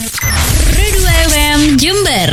Pro 2 FM Jember.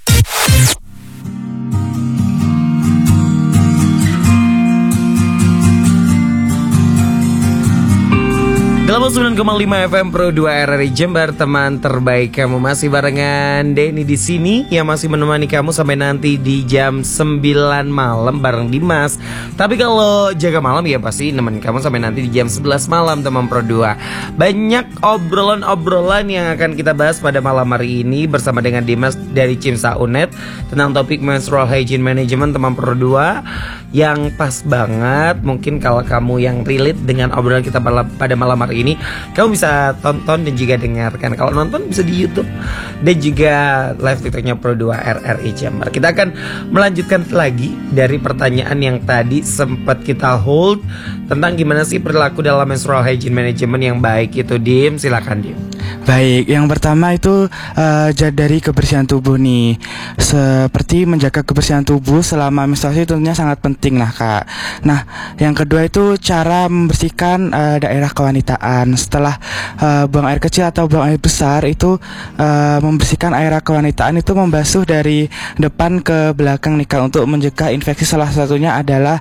Selamat 9,5 FM Pro 2 RRI Jember, teman terbaik kamu. Masih barengan Denny di sini yang masih menemani kamu sampai nanti di jam 9 malam bareng Dimas. Tapi kalau jaga malam ya pasti nemenin kamu sampai nanti di jam 11 malam teman Pro 2. Banyak obrolan-obrolan yang akan kita bahas pada malam hari ini bersama dengan Dimas dari Cimsa Unet tentang topik menstrual hygiene management teman Pro 2 yang pas banget. Mungkin kalau kamu yang relate dengan obrolan kita pada malam hari ini, kamu bisa tonton dan juga dengarkan. Kalau nonton bisa di YouTube dan juga live TikToknya Pro 2 RRI Jember. Kita akan melanjutkan lagi dari pertanyaan yang tadi sempat kita hold tentang gimana sih perilaku dalam menstrual hygiene management yang baik itu. Dim, silakan Dim. Baik, yang pertama itu dari kebersihan tubuh nih. Seperti menjaga kebersihan tubuh selama menstruasi tentunya sangat penting lah Kak. Nah, yang kedua itu cara membersihkan daerah kewanitaan. Setelah buang air kecil atau buang air besar itu membersihkan area kewanitaan itu membasuh dari depan ke belakang nih Kak, untuk mencegah infeksi. Salah satunya adalah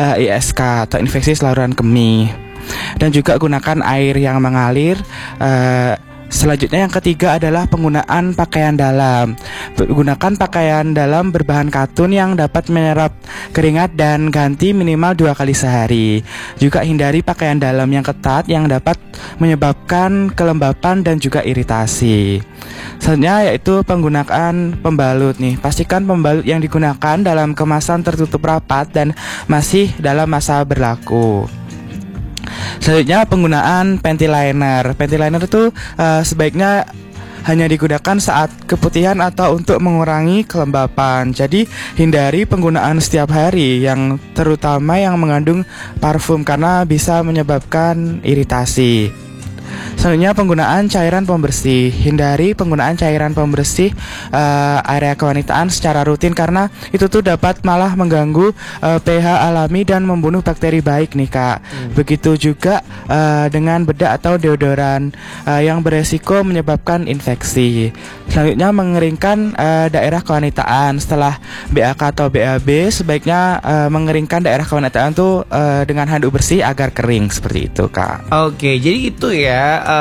ISK atau infeksi saluran kemih. Dan juga gunakan air yang mengalir. Selanjutnya yang ketiga adalah penggunaan pakaian dalam. Gunakan pakaian dalam berbahan katun yang dapat menyerap keringat dan ganti minimal 2 kali sehari. Juga hindari pakaian dalam yang ketat yang dapat menyebabkan kelembapan dan juga iritasi. Selanjutnya yaitu penggunaan pembalut nih. Pastikan pembalut yang digunakan dalam kemasan tertutup rapat dan masih dalam masa berlaku. Selanjutnya penggunaan panty liner. Panty liner itu sebaiknya hanya digunakan saat keputihan atau untuk mengurangi kelembapan. Jadi hindari penggunaan setiap hari, yang terutama yang mengandung parfum karena bisa menyebabkan iritasi. Selanjutnya penggunaan cairan pembersih. Hindari penggunaan cairan pembersih area kewanitaan secara rutin karena itu tuh dapat malah mengganggu pH alami dan membunuh bakteri baik nih Kak. Begitu juga dengan bedak atau deodoran yang beresiko menyebabkan infeksi. Selanjutnya mengeringkan daerah kewanitaan. Setelah BAK atau BAB sebaiknya mengeringkan daerah kewanitaan tuh dengan handuk bersih agar kering, seperti itu Kak. Oke, jadi itu ya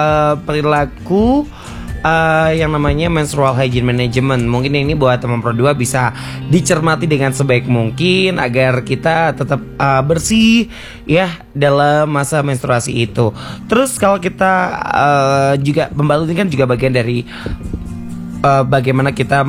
perilaku yang namanya menstrual hygiene management. Mungkin ini buat teman Pro 2 bisa dicermati dengan sebaik mungkin agar kita tetap bersih ya dalam masa menstruasi itu. Terus kalau kita juga pembalut ini kan juga bagian dari bagaimana kita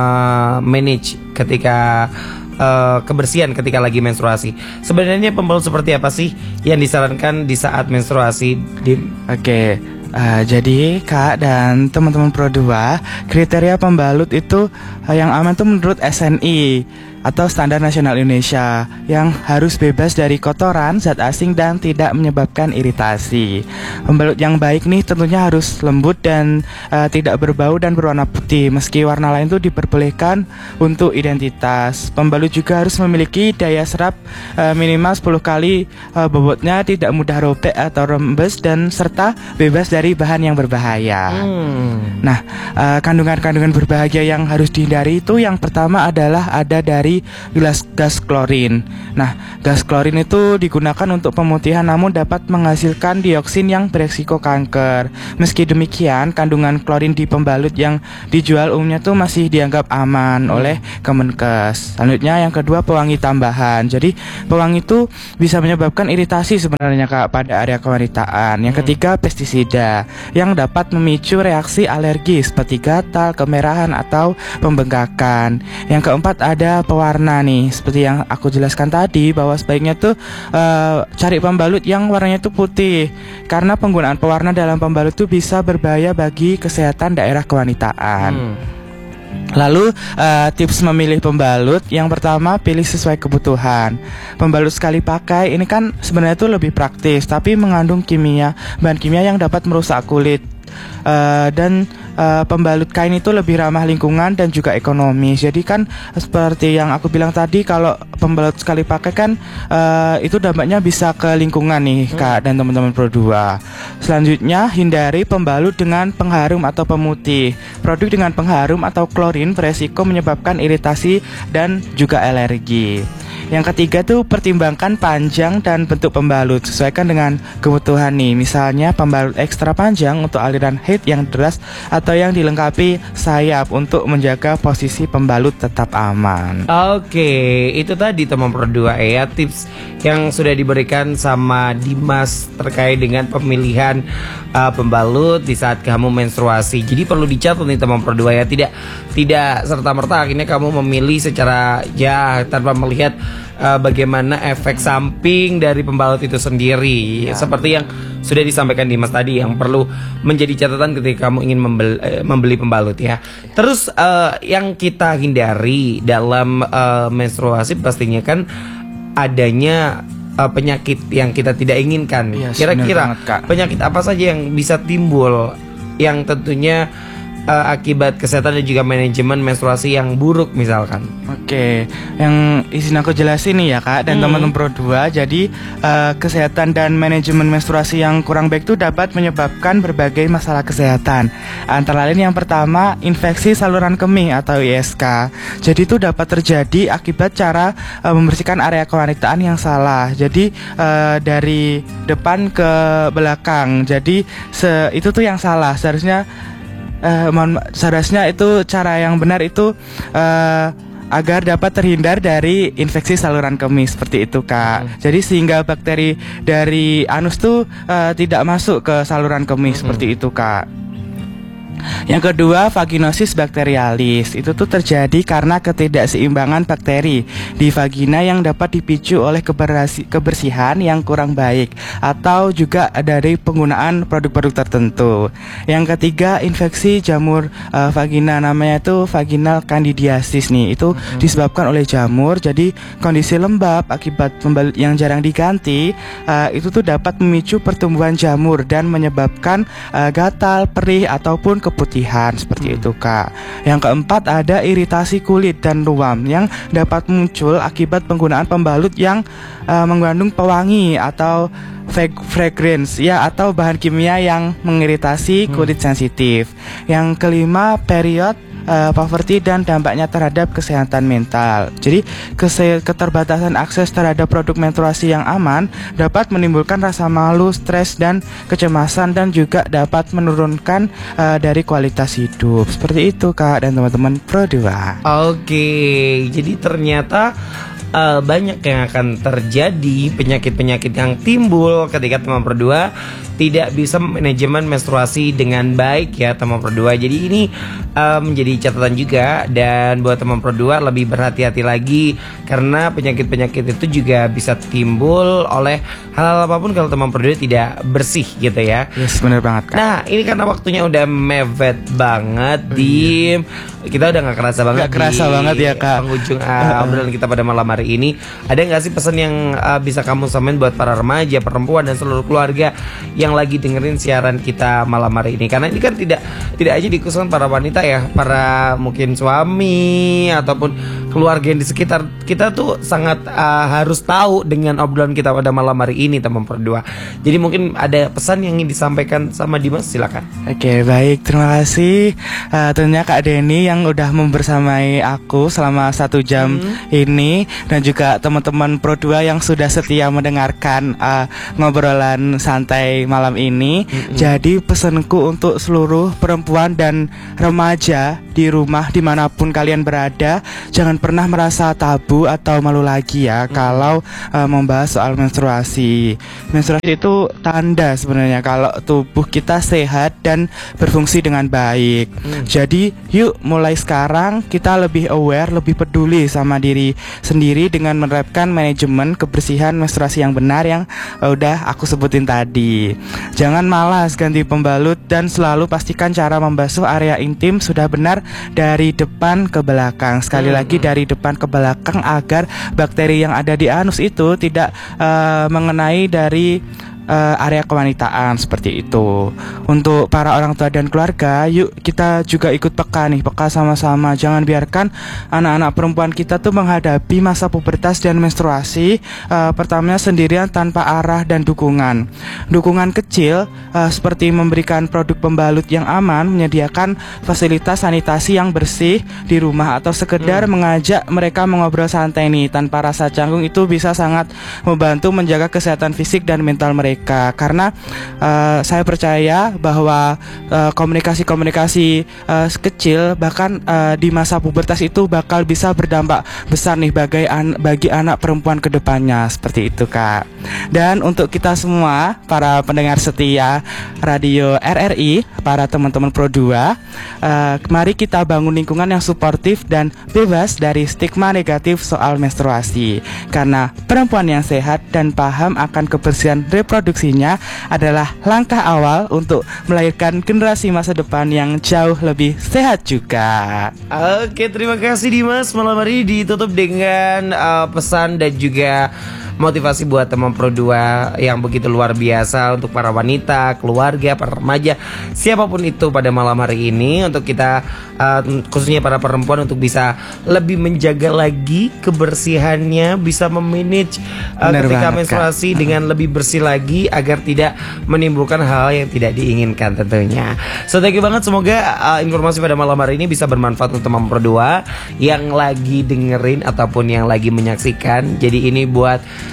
manage ketika kebersihan ketika lagi menstruasi. Sebenarnya pembalut seperti apa sih yang disarankan di saat menstruasi, Dim? Oke, jadi Kak dan teman-teman Pro 2, kriteria pembalut itu yang aman tuh menurut SNI atau Standar Nasional Indonesia, yang harus bebas dari kotoran, zat asing dan tidak menyebabkan iritasi. Pembalut yang baik nih tentunya harus lembut dan tidak berbau dan berwarna putih. Meski warna lain tuh diperbolehkan untuk identitas. Pembalut juga harus memiliki daya serap minimal 10 kali bobotnya, tidak mudah robek atau rembes, dan serta bebas dari bahan yang berbahaya. Nah, kandungan-kandungan berbahaya yang harus dihindari itu yang pertama adalah ada dari gas klorin. Nah, gas klorin itu digunakan untuk pemutihan namun dapat menghasilkan dioksin yang beresiko kanker. Meski demikian, kandungan klorin di pembalut yang dijual umumnya tuh masih dianggap aman oleh Kemenkes. Selanjutnya yang kedua, pewangi tambahan. Jadi pewangi itu bisa menyebabkan iritasi sebenarnya Kak pada area kewanitaan. Yang ketiga, pestisida yang dapat memicu reaksi alergi seperti gatal, kemerahan atau pembengkakan. Yang keempat ada pewarna nih, seperti yang aku jelaskan tadi bahwa sebaiknya tuh cari pembalut yang warnanya tuh putih karena penggunaan pewarna dalam pembalut tuh bisa berbahaya bagi kesehatan daerah kewanitaan. Lalu tips memilih pembalut, yang pertama pilih sesuai kebutuhan. Pembalut sekali pakai ini kan sebenarnya tuh lebih praktis, tapi mengandung bahan kimia yang dapat merusak kulit dan pembalut kain itu lebih ramah lingkungan dan juga ekonomis. Jadi kan seperti yang aku bilang tadi, kalau pembalut sekali pakai kan itu dampaknya bisa ke lingkungan nih Kak dan teman-teman Pro 2. Selanjutnya, hindari pembalut dengan pengharum atau pemutih. Produk dengan pengharum atau klorin beresiko menyebabkan iritasi dan juga alergi. Yang ketiga tuh, pertimbangkan panjang dan bentuk pembalut, sesuaikan dengan kebutuhan nih. Misalnya pembalut ekstra panjang untuk aliran heat yang deras atau yang dilengkapi sayap untuk menjaga posisi pembalut tetap aman. Oke, itu tadi teman Pro 2 ya, tips yang sudah diberikan sama Dimas terkait dengan pemilihan pembalut di saat kamu menstruasi. Jadi perlu dicatat nih teman Pro 2 ya, tidak serta-merta akhirnya kamu memilih secara tanpa melihat bagaimana efek samping dari pembalut itu sendiri. Seperti yang sudah disampaikan Dimas tadi, yang perlu menjadi catatan ketika kamu ingin membeli pembalut ya. Terus yang kita hindari dalam menstruasi pastinya kan adanya penyakit yang kita tidak inginkan. Kira-kira penyakit apa saja yang bisa timbul yang tentunya akibat kesehatan dan juga manajemen menstruasi yang buruk misalkan? Oke, yang izin aku jelasin nih ya Kak dan teman-teman Pro 2. Jadi kesehatan dan manajemen menstruasi yang kurang baik itu dapat menyebabkan berbagai masalah kesehatan. Antara lain yang pertama, infeksi saluran kemih atau ISK. Jadi itu dapat terjadi akibat cara membersihkan area kewanitaan yang salah. Jadi dari depan ke belakang. Jadi itu tuh yang salah. Seharusnya itu cara yang benar itu agar dapat terhindar dari infeksi saluran kemih seperti itu Kak. Jadi sehingga bakteri dari anus tuh tidak masuk ke saluran kemih seperti itu Kak. Yang kedua, vaginosis bakterialis. Itu tuh terjadi karena ketidakseimbangan bakteri di vagina yang dapat dipicu oleh kebersihan yang kurang baik atau juga dari penggunaan produk-produk tertentu. Yang ketiga, infeksi jamur vagina, namanya itu vaginal candidiasis nih. Itu disebabkan oleh jamur. Jadi kondisi lembab akibat pembalut yang jarang diganti itu tuh dapat memicu pertumbuhan jamur dan menyebabkan gatal, perih ataupun keputihan seperti itu Kak. Yang keempat, ada iritasi kulit dan ruam yang dapat muncul akibat penggunaan pembalut yang mengandung pewangi atau fragrance ya, atau bahan kimia yang mengiritasi kulit sensitif. Yang kelima, period poverty dan dampaknya terhadap kesehatan mental. Jadi keterbatasan akses terhadap produk menstruasi yang aman dapat menimbulkan rasa malu, stres dan kecemasan, dan juga dapat menurunkan dari kualitas hidup. Seperti itu Kak dan teman-teman Pro 2. Oke, jadi ternyata banyak yang akan terjadi penyakit-penyakit yang timbul ketika teman Pro 2 tidak bisa manajemen menstruasi dengan baik ya teman Pro 2. Jadi ini menjadi catatan juga, dan buat teman Pro 2 lebih berhati-hati lagi karena penyakit-penyakit itu juga bisa timbul oleh hal apapun kalau teman Pro 2 tidak bersih gitu ya. Yes, benar banget Kak. Nah, ini karena waktunya udah mepet banget Dim. Kita udah gak kerasa banget. Gak kerasa banget ya Kak. Penghujung obrolan kita pada malam hari ini. Ada gak sih pesan yang bisa kamu sampaikan buat para remaja, perempuan dan seluruh keluarga yang lagi dengerin siaran kita malam hari ini? Karena ini kan tidak aja dikhususkan para wanita ya, para mungkin suami ataupun keluarga yang di sekitar kita tuh sangat harus tahu dengan obrolan kita pada malam hari ini teman Pro 2. Jadi mungkin ada pesan yang ingin disampaikan sama Dimas, silakan. Oke, baik, terima kasih tentunya Kak Denny yang udah membersamai aku selama 1 jam ini, dan juga teman-teman Pro 2 yang sudah setia mendengarkan ngobrolan santai malam ini. Jadi pesanku untuk seluruh perempuan dan remaja di rumah dimanapun kalian berada, jangan pernah merasa tabu atau malu lagi ya kalau membahas soal menstruasi. Menstruasi itu tanda sebenarnya kalau tubuh kita sehat dan berfungsi dengan baik. Jadi yuk mulai sekarang kita lebih aware, lebih peduli sama diri sendiri dengan menerapkan manajemen kebersihan menstruasi yang benar yang udah aku sebutin tadi. Jangan malas ganti pembalut dan selalu pastikan cara membasuh area intim sudah benar dari depan ke belakang. Sekali lagi dari depan ke belakang agar bakteri yang ada di anus itu tidak mengenai dari area kewanitaan seperti itu. Untuk para orang tua dan keluarga, yuk kita juga ikut peka nih, peka sama-sama. Jangan biarkan anak-anak perempuan kita tuh menghadapi masa pubertas dan menstruasi pertamanya sendirian tanpa arah dan dukungan. Dukungan kecil seperti memberikan produk pembalut yang aman, menyediakan fasilitas sanitasi yang bersih di rumah, atau sekedar mengajak mereka mengobrol santai nih tanpa rasa canggung, itu bisa sangat membantu menjaga kesehatan fisik dan mental mereka. Karena saya percaya bahwa komunikasi-komunikasi kecil bahkan di masa pubertas itu bakal bisa berdampak besar nih bagi anak perempuan kedepannya, seperti itu Kak. Dan untuk kita semua para pendengar setia Radio RRI, para teman-teman Pro 2, mari kita bangun lingkungan yang suportif dan bebas dari stigma negatif soal menstruasi. Karena perempuan yang sehat dan paham akan kebersihan reproduksinya adalah langkah awal untuk melahirkan generasi masa depan yang jauh lebih sehat juga. Oke, terima kasih Dimas. Malam hari ditutup dengan pesan dan juga motivasi buat teman Pro 2 yang begitu luar biasa untuk para wanita, keluarga, para remaja, siapapun itu pada malam hari ini, untuk kita khususnya para perempuan untuk bisa lebih menjaga lagi kebersihannya, bisa memanage ketika menstruasi dengan lebih bersih lagi agar tidak menimbulkan hal yang tidak diinginkan tentunya. So thank you banget, semoga informasi pada malam hari ini bisa bermanfaat untuk teman Pro 2 yang lagi dengerin ataupun yang lagi menyaksikan. Jadi ini buat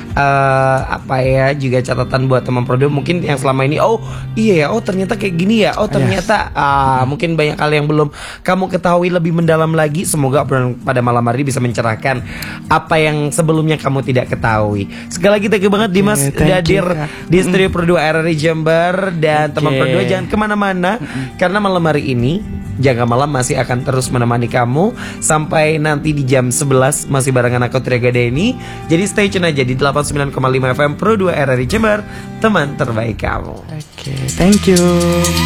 juga catatan buat teman Pro 2 mungkin yang selama ini ternyata kayak gini ya, ternyata mungkin banyak hal yang belum kamu ketahui lebih mendalam lagi. Semoga pada malam hari bisa mencerahkan apa yang sebelumnya kamu tidak ketahui. Sekali lagi thank you banget Dimas udah hadir di studio Pro 2 RRI Jember. Dan teman Pro 2 jangan kemana-mana, karena malam hari ini Jaga Malam masih akan terus menemani kamu sampai nanti di jam 11 masih barengan aku Triaga Denny. Jadi stay tune aja di 89,5 FM Pro 2 RRI Jember, teman terbaik kamu. Oke, thank you.